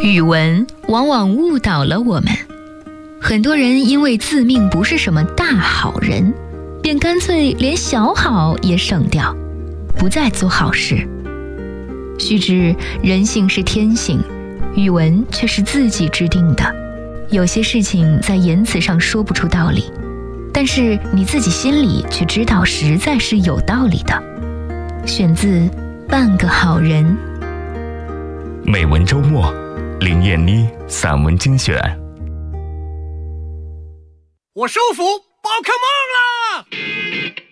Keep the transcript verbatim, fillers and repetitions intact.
语文往往误导了我们，很多人因为自命不是什么大好人，便干脆连小好也省掉，不再做好事。须知人性是天性，语文却是自己制定的。有些事情在言辞上说不出道理，但是你自己心里却知道实在是有道理的。选自《半个好人》。 美文周末，林燕妮散文精选。 我收服宝可梦啦！